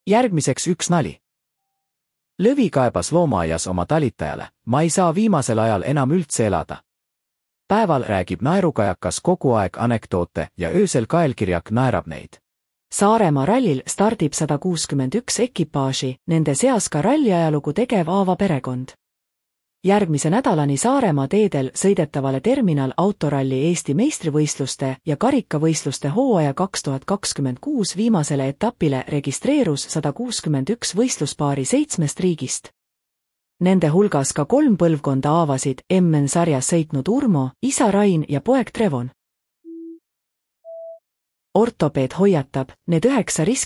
Järgmiseks üks nali. Lõvi kaebas loomaaias oma talitajale, ma ei saa viimasel ajal enam üldse elada. Päeval räägib naerukajakas kogu aeg anekdoote ja öösel kaelkirjak naerab neid. Saaremaa rallil stardib 161 ekipaaži, nende seas ka ralliajalugu tegev Aava perekond. Järgmise nädalani Saaremaa teedel sõidetavale terminal autoralli Eesti meistrivõistluste ja karikavõistluste hooaja 2026 viimasele etapile registreerus 161 võistluspaari 7 riigist. Nende hulgas ka 3 põlvkonda Aavasid MN-sarjas sõitnud Urmo, isa Rain ja poeg Trevon. Ortopeed hoiatab, need 9